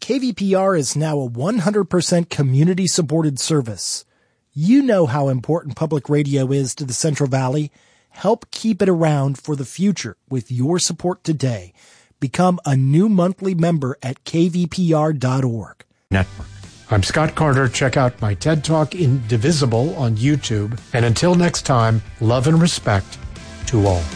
KVPR is now a 100% community-supported service. You know how important public radio is to the Central Valley. Help keep it around for the future with your support today. Become a new monthly member at kvpr.org. Network. I'm Scott Carter. Check out my TED Talk Indivisible on YouTube. And until next time, love and respect to all.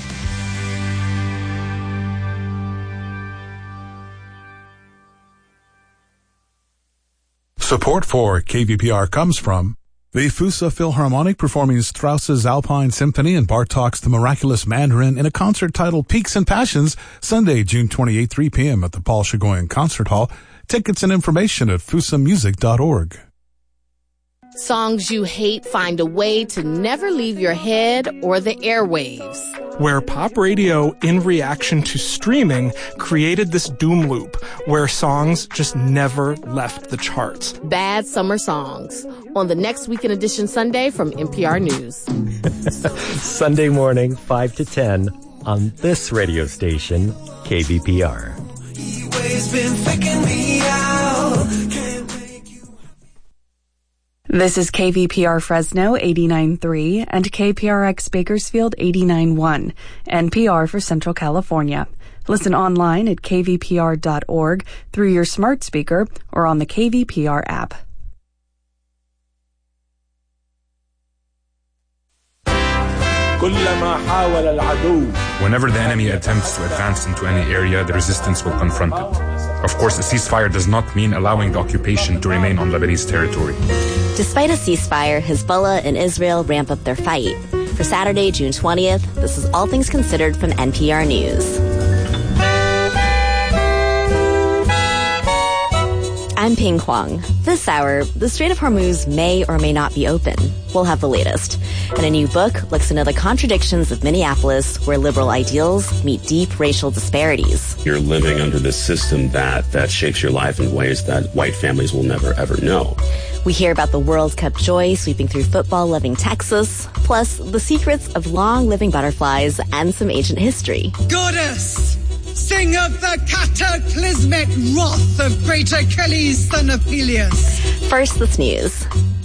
Support for KVPR comes from the Fusa Philharmonic performing Strauss's Alpine Symphony and Bartok's The Miraculous Mandarin in a concert titled Peaks and Passions, Sunday, June 28, 3 p.m. at the Paul Chagoyan Concert Hall. Tickets and information at fusamusic.org. Songs you hate find a way to never leave your head or the airwaves. Where pop radio, in reaction to streaming, created this doom loop where songs just never left the charts. Bad Summer Songs on the Next Weekend Edition Sunday from NPR News. Sunday morning, 5 to 10 on this radio station, KVPR. He always been faking me out. This is KVPR Fresno 89.3 and KPRX Bakersfield 89.1, NPR for Central California. Listen online at kvpr.org through your smart speaker or on the KVPR app. Whenever the enemy attempts to advance into any area, the resistance will confront it. Of course, a ceasefire does not mean allowing the occupation to remain on Lebanese territory. Despite a ceasefire, Hezbollah and Israel ramp up their fight. For Saturday, June 20th, this is All Things Considered from NPR News. I'm Ping Kwong. This hour, the Strait of Hormuz may or may not be open. We'll have the latest. And a new book looks into the contradictions of Minneapolis, where liberal ideals meet deep racial disparities. You're living under this system that shapes your life in ways that white families will never, ever know. We hear about the World Cup joy sweeping through football-loving Texas, plus the secrets of long-living butterflies and some ancient history. Goddess! Sing of the cataclysmic wrath of great Achilles, son of Peleus. First, this news.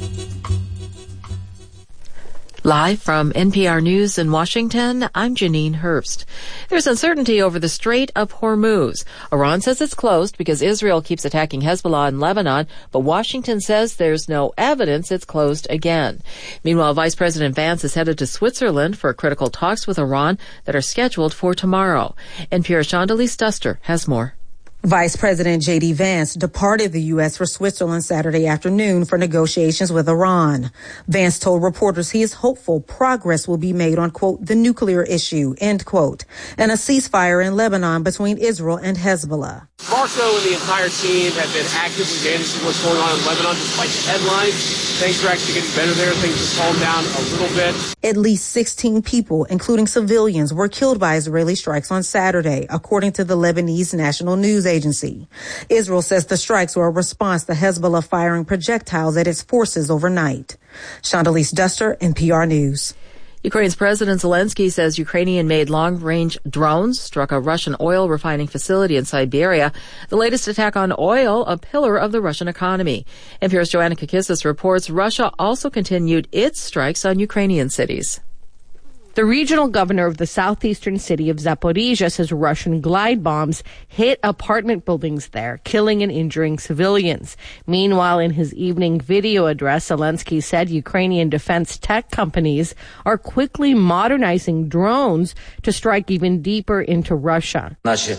Live from NPR News in Washington, I'm Janine Herbst. There's uncertainty over the Strait of Hormuz. Iran says it's closed because Israel keeps attacking Hezbollah in Lebanon, but Washington says there's no evidence it's closed again. Meanwhile, Vice President Vance is headed to Switzerland for critical talks with Iran that are scheduled for tomorrow. NPR's Shondelise Duster has more. Vice President J.D. Vance departed the U.S. for Switzerland Saturday afternoon for negotiations with Iran. Vance told reporters he is hopeful progress will be made on, quote, the nuclear issue, end quote, and a ceasefire in Lebanon between Israel and Hezbollah. Marco and the entire team have been actively managing what's going on in Lebanon despite the headlines. Things are actually getting better there. Things have calmed down a little bit. At least 16 people, including civilians, were killed by Israeli strikes on Saturday, according to the Lebanese National News Agency. Israel says the strikes were a response to Hezbollah firing projectiles at its forces overnight. Shondelise Duster, NPR News. Ukraine's President Zelensky says Ukrainian-made long-range drones struck a Russian oil refining facility in Siberia. The latest attack on oil, a pillar of the Russian economy. NPR's Joanna Kakissis reports Russia also continued its strikes on Ukrainian cities. The regional governor of the southeastern city of Zaporizhzhia says Russian glide bombs hit apartment buildings there, killing and injuring civilians. Meanwhile, in his evening video address, Zelensky said Ukrainian defense tech companies are quickly modernizing drones to strike even deeper into Russia.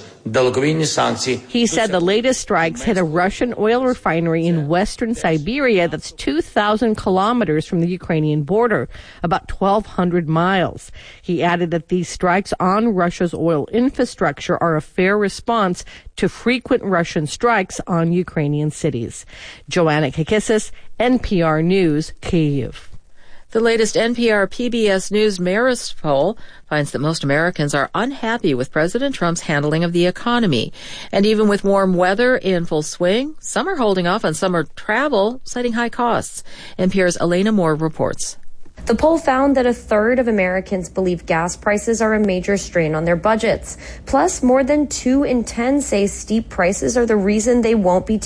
He said the latest strikes hit a Russian oil refinery in western Siberia that's 2,000 kilometers from the Ukrainian border, about 1,200 miles. He added that these strikes on Russia's oil infrastructure are a fair response to frequent Russian strikes on Ukrainian cities. Joanna Kakissis, NPR News, Kyiv. The latest NPR PBS News Marist poll finds that most Americans are unhappy with President Trump's handling of the economy. And even with warm weather in full swing, some are holding off on summer travel, citing high costs. NPR's Elena Moore reports. The poll found that a third of Americans believe gas prices are a major strain on their budgets. Plus, more than 2 in 10 say steep prices are the reason they won't be